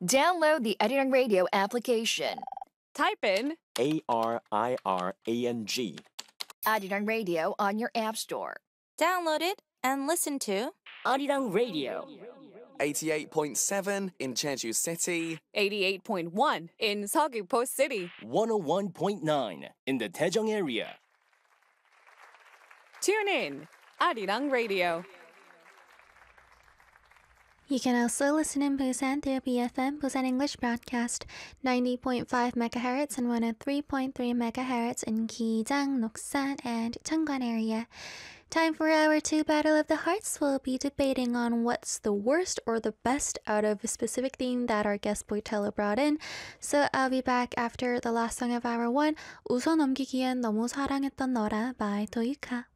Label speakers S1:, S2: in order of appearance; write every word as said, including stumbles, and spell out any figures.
S1: Download the Arirang Radio application.
S2: Type in
S3: A R I R A N G.
S1: Arirang Radio on your app store.
S4: Download it and listen to
S5: Arirang Radio.
S6: eighty-eight point seven in Jeju City.
S2: eighty-eight point one in Seogwipo City.
S5: one oh one point nine in the Daejeong area.
S2: Tune in, Arirang Radio.
S7: You can also listen in Busan through B F M Busan English Broadcast ninety point five megahertz and one oh three point three megahertz in Gijang, Noksan, and Cheonggan area. Time for our two Battle of the Hearts. We'll be debating on what's the worst or the best out of a specific theme that our guest Boitello brought in. So I'll be back after the last song of hour one, 웃어 넘기기엔 너무 사랑했던 너라 by Toyuka.